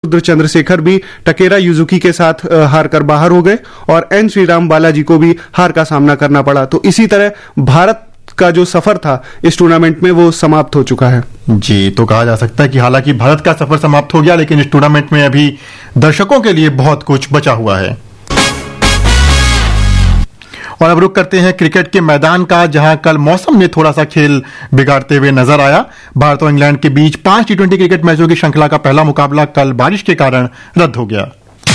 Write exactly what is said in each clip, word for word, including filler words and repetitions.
रुद्र चंद्रशेखर भी टकेरा युजुकी के साथ हार कर बाहर हो गए और एन श्रीराम बालाजी को भी हार का सामना करना पड़ा। तो इसी तरह भारत का जो सफर था इस टूर्नामेंट में वो समाप्त हो चुका है। जी, तो कहा जा सकता है कि हालांकि भारत का सफर समाप्त हो गया, लेकिन इस टूर्नामेंट में अभी दर्शकों के लिए बहुत कुछ बचा हुआ है। और अब रुक करते हैं क्रिकेट के मैदान का, जहां कल मौसम ने थोड़ा सा खेल बिगाड़ते हुए नजर आया। भारत और इंग्लैंड के बीच पांच टी ट्वेंटी क्रिकेट मैचों की श्रृंखला का पहला मुकाबला कल बारिश के कारण रद्द हो गया।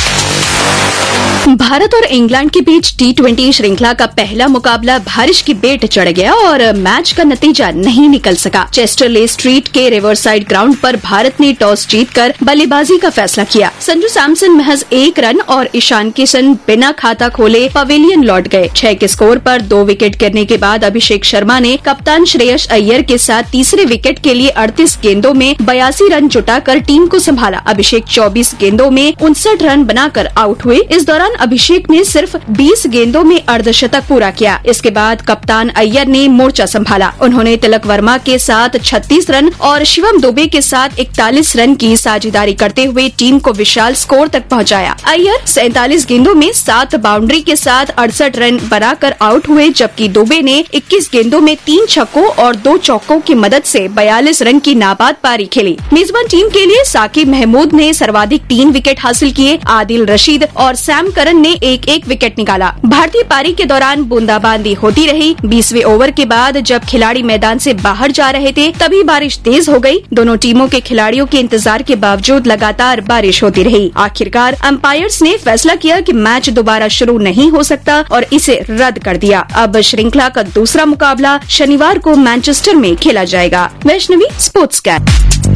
भारत और इंग्लैंड के बीच टी ट्वेंटी श्रृंखला का पहला मुकाबला बारिश की बेट चढ़ गया और मैच का नतीजा नहीं निकल सका। चेस्टरले स्ट्रीट के रिवरसाइड ग्राउंड पर भारत ने टॉस जीतकर बल्लेबाजी का फैसला किया। संजू सैमसन महज एक रन और ईशान किशन बिना खाता खोले पवेलियन लौट गए। छह के स्कोर पर दो विकेट गिरने के बाद अभिषेक शर्मा ने कप्तान श्रेयस अय्यर के साथ तीसरे विकेट के लिए अड़तीस गेंदों में बयासी रन जुटाकर टीम को संभाला। अभिषेक चौबीस गेंदों में उनसठ रन बनाकर आउट हुए। इस दौरान अभिषेक ने सिर्फ बीस गेंदों में अर्धशतक पूरा किया। इसके बाद कप्तान अय्यर ने मोर्चा संभाला। उन्होंने तिलक वर्मा के साथ छत्तीस रन और शिवम दुबे के साथ इकतालीस रन की साझेदारी करते हुए टीम को विशाल स्कोर तक पहुंचाया। अय्यर सैंतालीस गेंदों में सात बाउंड्री के साथ अड़सठ रन बनाकर आउट हुए, जबकि दुबे ने इक्कीस गेंदों में तीन छक्कों और दो चौकों की मदद से बयालीस रन की नाबाद पारी खेली। मेजबान टीम के लिए साकिब महमूद ने सर्वाधिक तीन विकेट हासिल किए। आदिल रशीद और सैम करन ने एक एक विकेट निकाला। भारतीय पारी के दौरान बूंदाबांदी होती रही। बीसवें ओवर के बाद जब खिलाड़ी मैदान से बाहर जा रहे थे तभी बारिश तेज हो गई। दोनों टीमों के खिलाड़ियों के इंतजार के बावजूद लगातार बारिश होती रही। आखिरकार अंपायर्स ने फैसला किया कि मैच दोबारा शुरू नहीं हो सकता और इसे रद्द कर दिया। अब श्रृंखला का दूसरा मुकाबला शनिवार को मैनचेस्टर में खेला जाएगा। Vaishnavi, sports cat.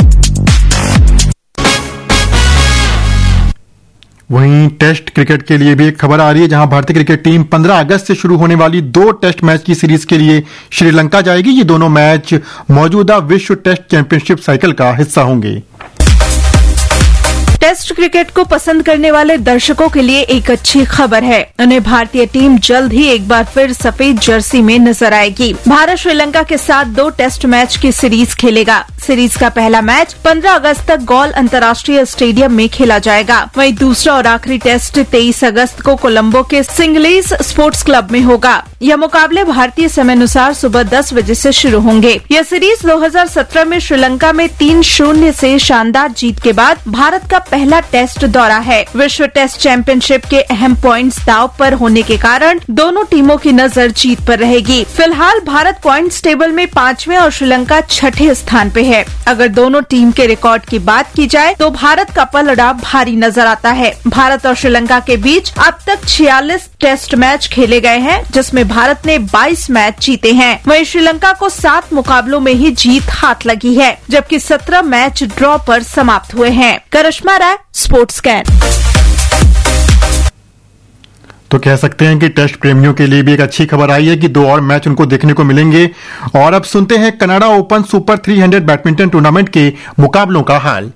वहीं टेस्ट क्रिकेट के लिए भी एक खबर आ रही है, जहां भारतीय क्रिकेट टीम पंद्रह अगस्त से शुरू होने वाली दो टेस्ट मैच की सीरीज के लिए श्रीलंका जाएगी। ये दोनों मैच मौजूदा विश्व टेस्ट चैंपियनशिप साइकिल का हिस्सा होंगे। टेस्ट क्रिकेट को पसंद करने वाले दर्शकों के लिए एक अच्छी खबर है। उन्हें भारतीय टीम जल्द ही एक बार फिर सफेद जर्सी में नजर आएगी। भारत श्रीलंका के साथ दो टेस्ट मैच की सीरीज खेलेगा। सीरीज का पहला मैच पंद्रह अगस्त तक गॉल अंतर्राष्ट्रीय स्टेडियम में खेला जाएगा। वहीं दूसरा और आखिरी टेस्ट तेईस अगस्त को कोलंबो के सिंगलीज स्पोर्ट्स क्लब में होगा। यह मुकाबले भारतीय समय अनुसार सुबह दस बजे से शुरू होंगे। यह सीरीज दो हज़ार सत्रह में श्रीलंका में तीन शून्य से शानदार जीत के बाद भारत का पहला टेस्ट दौरा है। विश्व टेस्ट चैंपियनशिप के अहम पॉइंट्स दांव पर होने के कारण दोनों टीमों की नजर जीत पर रहेगी। फिलहाल भारत पॉइंट्स टेबल में पांचवें और श्रीलंका छठे स्थान पे है। अगर दोनों टीम के रिकॉर्ड की बात की जाए तो भारत का पलड़ा भारी नजर आता है। भारत और श्रीलंका के बीच अब तक छियालीस टेस्ट मैच खेले गए हैं, जिसमें भारत ने बाईस मैच जीते हैं। वहीं श्रीलंका को सात मुकाबलों में ही जीत हाथ लगी है, जबकि सत्रह मैच ड्रॉ पर समाप्त हुए हैं। करिश्मा राय, स्पोर्ट्स कैट। तो कह सकते हैं कि टेस्ट प्रेमियों के लिए भी एक अच्छी खबर आई है कि दो और मैच उनको देखने को मिलेंगे। और अब सुनते हैं कनाडा ओपन सुपर तीन सौ बैडमिंटन टूर्नामेंट के मुकाबलों का हाल।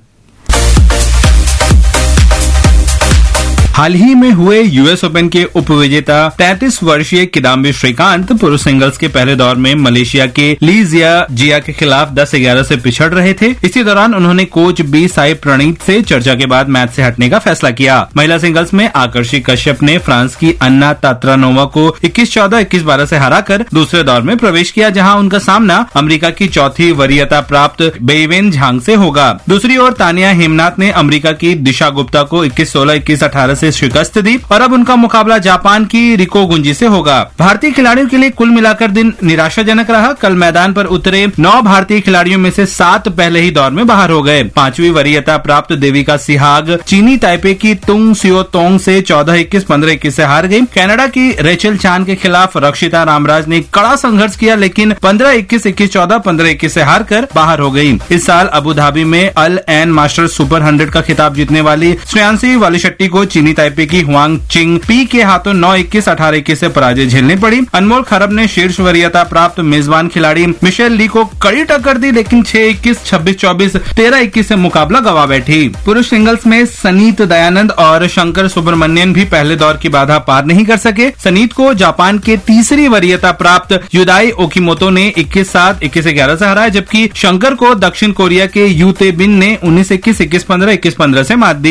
हाल ही में हुए यूएस ओपन के उपविजेता तैंतीस वर्षीय किदाम्बी श्रीकांत पुरुष सिंगल्स के पहले दौर में मलेशिया के ली जिया जिया के खिलाफ दस ग्यारह से पिछड़ रहे थे। इसी दौरान उन्होंने कोच बी साई प्रणीत से चर्चा के बाद मैच से हटने का फैसला किया। महिला सिंगल्स में आकर्षि कश्यप ने फ्रांस की अन्ना तात्रानोवा को इक्कीस चौदह इक्कीस बारह से हराकर दूसरे दौर में प्रवेश किया, जहां उनका सामना अमेरिका की चौथी वरीयता प्राप्त बेइवेन झांग से होगा। दूसरी ओर तानिया हेमनाथ ने अमेरिका की दिशा गुप्ता को इक्कीस सोलह इक्कीस अठारह से शिकस्त दी और अब उनका मुकाबला जापान की रिको गुंजी से होगा। भारतीय खिलाड़ियों के लिए कुल मिलाकर दिन निराशाजनक रहा। कल मैदान पर उतरे नौ भारतीय खिलाड़ियों में से सात पहले ही दौर में बाहर हो गए। पांचवी वरीयता प्राप्त देविका सिहाग चीनी ताइपे की तुंग सियो तोंग से चौदह इक्कीस पंद्रह इक्कीस से हार गई। कनाडा की रेचल चान के खिलाफ रक्षिता रामराज ने कड़ा संघर्ष किया, लेकिन पंद्रह इक्कीस इक्कीस चौदह पंद्रह इक्कीस से हार कर बाहर हो गई। इस साल अबुधाबी में अल एन मास्टर्स सुपर हंड्रेड का खिताब जीतने वाली श्रेयांशी वालीशेट्टी को चीनी ताइपे की हुआंग चिंग पी के हाथों नौ इक्कीस अठारह इक्कीस से पराजय झेलनी पड़ी। अनमोल खरब ने शीर्ष वरीयता प्राप्त मेजबान खिलाड़ी मिशेल ली को कड़ी टक्कर दी, लेकिन छह इक्कीस छब्बीस चौबीस तेरह इक्कीस से मुकाबला गवा बैठी। पुरुष सिंगल्स में सनीत दयानंद और शंकर सुब्रमण्यन भी पहले दौर की बाधा पार नहीं कर सके। सनीत को जापान के तीसरी वरीयता प्राप्त युदाई ओकिमोतो ने इक्कीस सात इक्कीस ग्यारह से हराया, जबकि शंकर को दक्षिण कोरिया के यूते बिन ने उन्नीस इक्कीस इक्कीस पंद्रह इक्कीस पंद्रह से मात दी।